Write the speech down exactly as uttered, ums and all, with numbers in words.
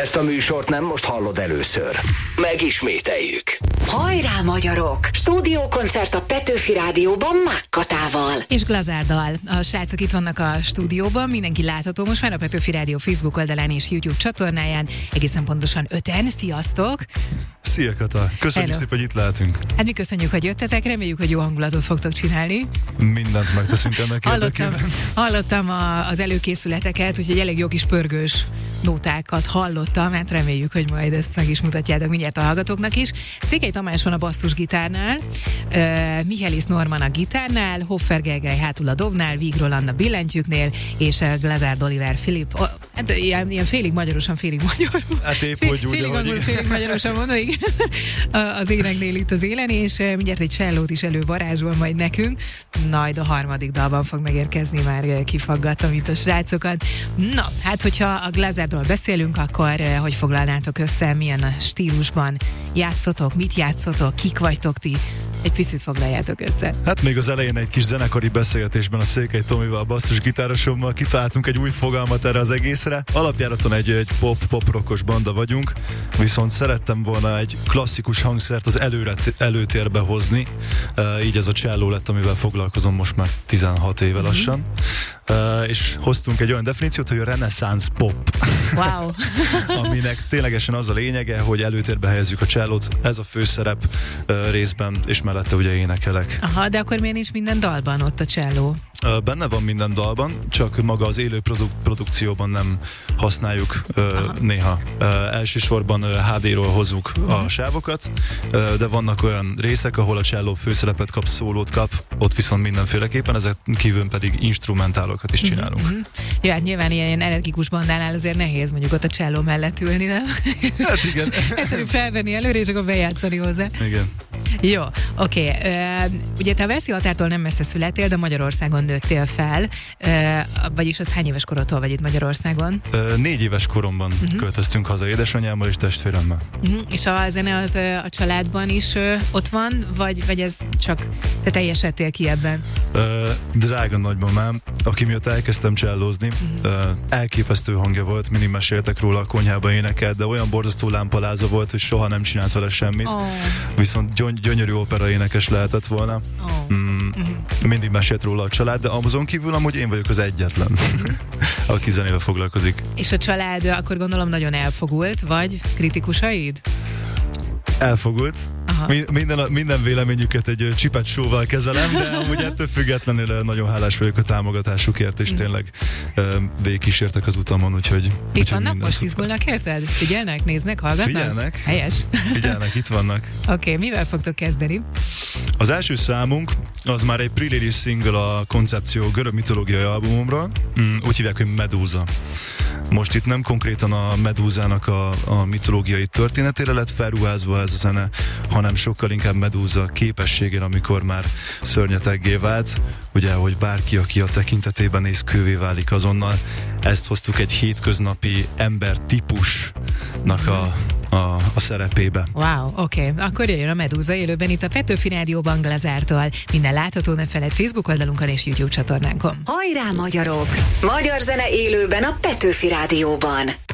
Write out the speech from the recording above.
ezt a műsort nem most hallod először. Megismételjük. Hajrá, magyarok! Stúdiókoncert a Petőfi Rádióban Mákkatával. És Glazárdal. A srácok itt vannak a stúdióban, mindenki látható most már a Petőfi Rádió Facebook oldalán és YouTube csatornáján, egészen pontosan öten. Sziasztok! Szia, Kata! Köszönjük Hello. szépen, hogy itt lehetünk. Hát mi köszönjük, hogy jöttetek, reméljük, hogy jó hangulatot fogtok csinálni. Mindent megteszünk ennek Hallottam, érdekében. hallottam a, az előkészületeket, úgyhogy elég jó kis pörgős nótákat hallottam, hát reméljük, hogy majd ezt meg is mutatjátok mindjárt a hallgatóknak is. Székely Tamás van a basszusgitárnál, uh, Michelis Norman a gitárnál, Hoffer Gergely hátul a dobnál, Víg Roland a billentyűknél, és uh, Glazárd Oliver Filip, oh, hát ilyen, ilyen félig magyarosan, félig magyarul. Hát épp Fél, hogy úgy, félig ahogy angol, félig magyarosan mondom, igen. Az éneknél itt az élen, és uh, mindjárt egy csellót is elővarázsol majd nekünk, majd a harmadik dalban fog megérkezni, már uh, kifaggattam itt a srácokat. Na, hát hogyha a Glazárdról beszélünk, akkor uh, hogy foglalnátok össze, milyen a stílusban játszotok, mit játszotok, kik vagytok ti? Egy picit foglaljátok össze. Hát még az elején egy kis zenekari beszélgetésben a Székely Tomival, a basszusgitárosommal kitaláltunk egy új fogalmat erre az egészre. Alapjáraton egy, egy pop-pop-rockos banda vagyunk, viszont szerettem volna egy klasszikus hangszert az előre, előtérbe hozni. Uh, így ez a cselló lett, amivel foglalkozom most már tizenhat éve lassan. Uh, és hoztunk egy olyan definíciót, hogy a reneszánsz pop. Wow. Aminek ténylegesen az a lényege, hogy előtérbe helyezzük a csellót, ez a főszerep uh, részben, és mellette ugye énekelek. Aha, de akkor miért nincs minden dalban ott a cselló? Uh, benne van minden dalban, csak maga az élő produ- produkcióban nem használjuk uh, néha. Uh, elsősorban uh, há dé-ról hozzuk uh-huh. a sávokat, uh, de vannak olyan részek, ahol a cselló főszerepet kap, szólót kap, ott viszont mindenféleképpen, ezek kívül pedig instrumentálokat is csinálunk. Uh-huh. Jó, hát nyilván ilyen, ilyen energikus bandánál azért nehéz mondjuk ott a cselló mellett ülni, nem? Hát igen. Egyszerű felvenni előre, és akkor bejátszani hozzá. Igen. Jó, oké. Okay. Uh, ugye te a Veszi határtól nem messze születtél, de Magyarországon nőttél fel. Uh, vagyis az hány éves korodtól vagy itt Magyarországon? Uh, négy éves koromban uh-huh. költöztünk haza édesanyámmal és testvéremmel. Uh-huh. És a zene az uh, a családban is uh, ott van, vagy, vagy ez csak te teljesedtél ki ebben? Uh, drága nagymamám, aki miatt elkezdtem csellózni, uh-huh. uh, elképesztő hangja volt, mindig meséltek róla, a konyhába énekelt, de olyan borzasztó lámpaláza volt, hogy soha nem csinált vele semmit. Oh. Viszont gyöny- gyönyörű opera énekes lehetett volna. Oh. Mm, uh-huh. Mindig mesélt róla a család, de azon kívül amúgy én vagyok az egyetlen, uh-huh. aki zenével foglalkozik. És a család akkor gondolom nagyon elfogult, vagy kritikusaid? Elfogult. Minden, minden véleményüket egy csipet sóval kezelem, de amúgy ettől függetlenül nagyon hálás vagyok a támogatásukért, és tényleg végigkísértek az utamon, úgyhogy... Itt vannak most, izgulnak érted? Figyelnek, néznek, hallgatnak? Figyelnek. Helyes. Figyelnek, itt vannak. Oké, okay, mivel fogtok kezdeni? Az első számunk az már egy pre-release single a koncepció görög mitológiai albumomról, úgy hívják, hogy Medúza. Most itt nem konkrétan a Medúzának a, a mitológiai történetére lett felruházva ez a zene, hanem sokkal inkább Medúza képességén, amikor már szörnyeteggé vált, ugye, hogy bárki, aki a tekintetében néz, kővé válik azonnal. Ezt hoztuk egy hétköznapi ember típusnak a, a, a szerepébe. Wow, oké. Okay. Akkor jöjjön a Medúza élőben itt a Petőfi Rádióban Glazárdtól. Minden látható, ne feledd Facebook oldalunkon és YouTube csatornánkon. Hajrá, magyarok! Magyar zene élőben a Petőfi Rádióban.